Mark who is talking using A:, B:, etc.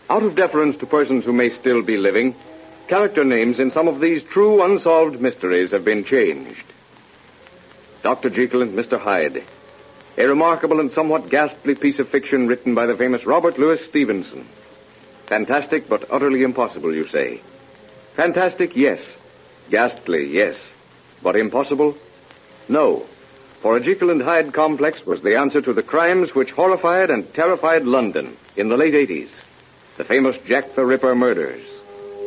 A: Out of deference to persons who may still be living, character names in some of these true unsolved mysteries have been changed. Dr. Jekyll and Mr. Hyde, a remarkable and somewhat ghastly piece of fiction written by the famous Robert Louis Stevenson. Fantastic but utterly impossible, you say. Fantastic, yes. Ghastly, yes. But impossible? No. For a Jekyll and Hyde complex was the answer to the crimes which horrified and terrified London in the late 80s. The famous Jack the Ripper murders.